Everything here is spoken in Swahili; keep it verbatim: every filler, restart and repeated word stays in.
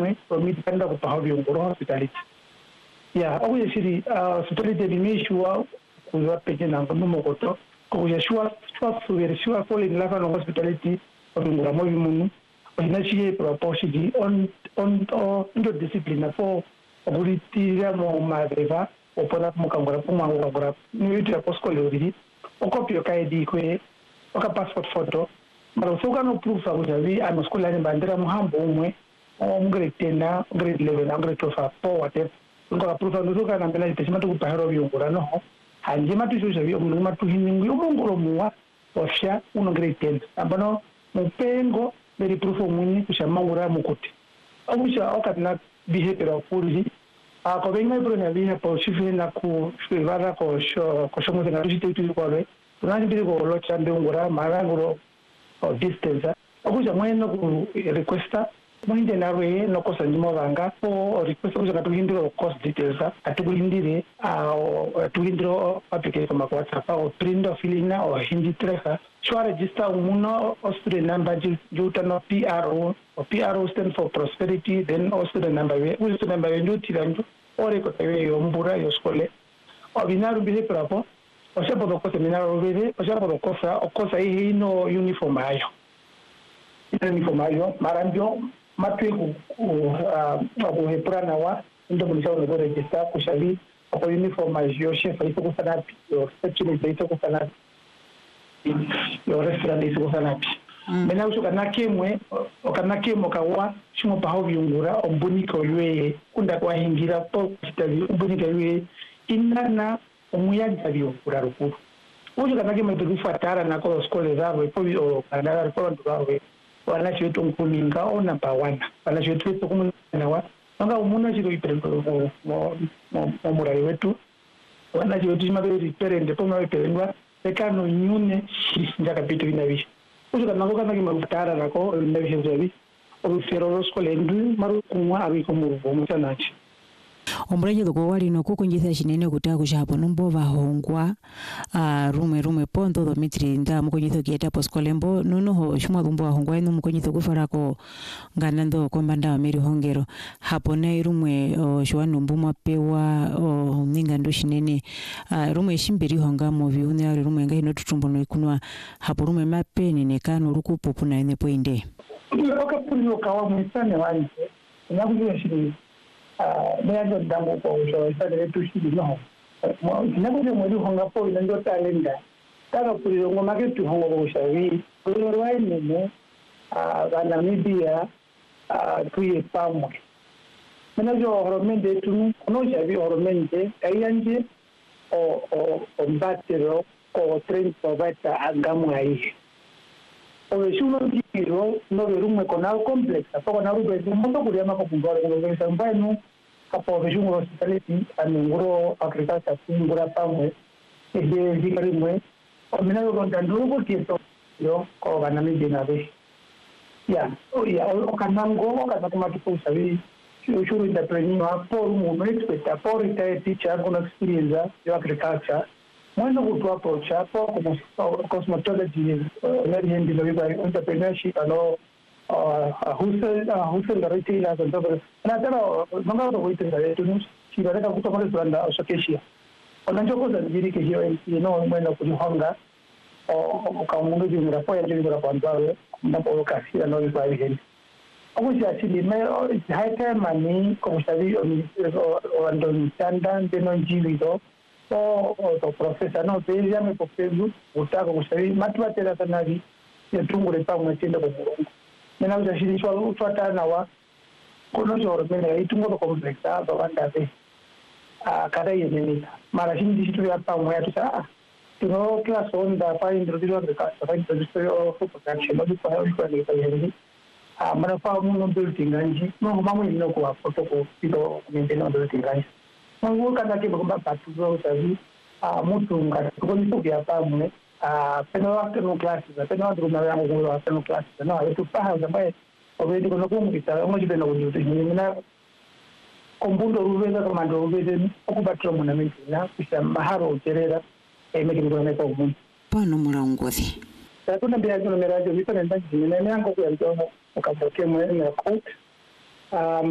pamwe pamidanda kupahavyo ngoro hospitality ya okuye shiri hospitality dimishwa kuwa peke na ngomokoto okuye shwa shwa suwere shwa fall in love no hospitality ngora mo bimungu inachiye proposal on on ndo discipline for okulitira mo maveva opona mukangora kumangora ngora niyo poskole uri okopio kaidi kwe oka passport photo mara usoka no proof akuti avi anoskola ni bandera muhambo umwe o grade ten na grade eleven na grade twelve for whatever ngoka proof ndoka na mbela ipesi matu kupahero byongora no hanje matu shosha byo mungu matu hiningu yomongoro muwa osha uno grade ten ambano mupengo beri proof omuni kushamangura mukuti okusha okatna behavior of police ako venga ibona bina po shife na ku shivara ko sho ko shomo tenga tuti tuti ko le tunani biri ko lo chambe ngora maranguro o distance okuja mweno ku requesta mwinde nawe no kosa ndimo banga po request okuja katuhindiro cost details atukuhindire a tuhindiro application ma WhatsApp o print of filina o hindi treka shwa register umuno o student number juta no P R O o P R O stand for prosperity then o student number we student number we nduti randu ore ko tawe yo mbura yo skole o binaru bile prapo o se podo ko seminaro vede o se podo kosa o kosa hii no uniform ayo uniform ayo marambio matwe ku ku heprana wa ndo mulisa no register ku shabi ko uniform ayo chef ito ko sana yo section ito ko sana yo restaurant ito ko sana mena ushuka nakemwe okanakemo kawa shimo paho byungura ombunika oywe kunda kwa hingira po kitabi ombunika oywe inana omuyaga byungura rukuru ujo kanakemo tukufatara na ko skole zabo ipo o kanara ko ndo bawe wala chetu nkuminga ona pa wana wala chetu to kumuna wa anga umuna chiko iperendo mo mo mo murari wetu wala chetu mabere iperende po mabere perendwa ekano nyune njaka bitu inabishi ujo kanako kana kimakutara nako ndavishe zabi obufero skole ndu maru kumwa abi komuruvo mutanachi ombraje doko wali no kukunjitha shinene kutaku chapo nombo bahongwa a rume rume ponto domitri nda mukunyitho kieta poskolembo nono ho shimwa dumbo bahongwa ino mukunyitho kufarako nganando kombanda meri hongero hapo na rumwe shwanu mbuma pewa o ninga ndo shinene rumwe shimbiri honga mo viune ari rumwe ngai no tutumbo no ikunwa hapo rume mapeni ne kanu rukupupu na ine poinde okapunyo kawa mwisane wanje nakuyo shiri ah meajo dango ko so isale tushiri no nakuyo mwali honga po ina ndo talenda taka puliro ngoma ke tu hongo ko shawi ko rwai nene ah bana media ah tuye pamwe menajo horomende tu no shawi horomende ayanje o o o batero ko train provider agamu ai o shuno diro no verume con algo complexa poco na rube un modo kuriama ko pungora ko ke sambano apo vejungo hospitality anunguro agriculture pungura pamwe ede dikarimwe o menayo con tandugo porque to yo ko banami dinabe ya o ya o kanango o kana kuma tu sabi shuru entrepreneur por un expert por retired teacher con experience yo agriculture Bueno, good approach como cosmetology, learning the way entrepreneurship and all, wholesale, wholesale retailers and so on. And I tell you, no matter what it is, you know, she was a good one to the Sokesia. On the Joko and Jiri here, you know, when I put you hunger or Kamundu in the Poya Jiri upon Bawe, Napo Kasi, and all the private him. I was actually it's high time money, Komsavi or understand, then on G V O. o o profesa no pezi ame po Facebook utaka kushauri matwa tena tanari ya tungu le pa mwetenda ko murongo mena uzashiri shwa utwata na wa kono joro mena itungo ko complexa ba banda be a kada yene mara shindi shitu ya pa mwa tusa ah tuno class on da pa introduce the class pa introduce of production no pa ko ko ni pa yene a mara pa mu no building anji no mamu ni no ko foto ko pito maintain building anji Mungu kana ke bagamba patuzo sabi a mutu ngara ko ni to ya pamwe a peno afternoon classes peno adru na yango ko afternoon classes no eto pa ha zambaye obedi ko no ko ngita mo jibe no ujuti ni na kombundo ruveza kama ndo ruveza okubatira muna menti na kisha maharo terera e meki ndo ne ko mun pano murangozi tato na bia ndo merajo vita nda jini na yango ko ya ndo okaboke mo na court um